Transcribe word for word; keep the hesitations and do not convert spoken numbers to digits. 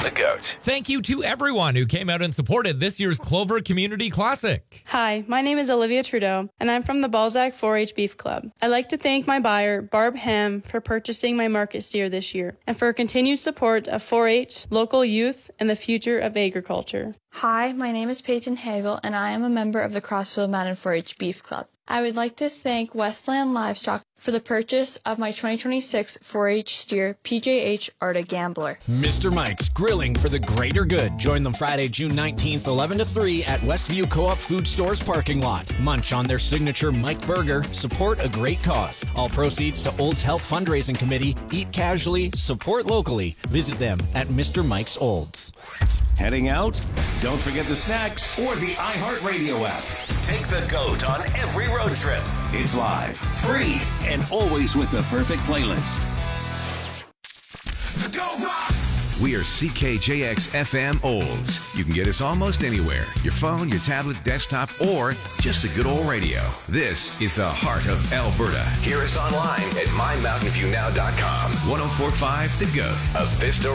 The GOAT. Thank you to everyone who came out and supported this year's Clover Community Classic. Hi, my name is Olivia Trudeau, and I'm from the Balzac four H Beef Club. I'd like to thank my buyer, Barb Ham, for purchasing my market steer this year, and for continued support of four H, local youth, and the future of agriculture. Hi, my name is Peyton Hagel, and I am a member of the Crossfield Mountain four H Beef Club. I would like to thank Westland Livestock for the purchase of my twenty twenty-six four H steer P J H Arctic Gambler. Mister Mike's Grilling for the Greater Good. Join them Friday, June nineteenth, eleven to three at Westview Co-op Food Store's parking lot. Munch on their signature Mike Burger. Support a great cause. All proceeds to Olds Health Fundraising Committee. Eat casually, support locally. Visit them at Mister Mike's Olds. Heading out? Don't forget the snacks or the iHeartRadio app. Take the GOAT on every road trip. It's live, free, and always with the perfect playlist. The GOAT Rock! We are C K J X F M Olds. You can get us almost anywhere. Your phone, your tablet, desktop, or just a good old radio. This is the heart of Alberta. Hear us online at my mountain view now dot com. one oh four point five The GOAT. A Vista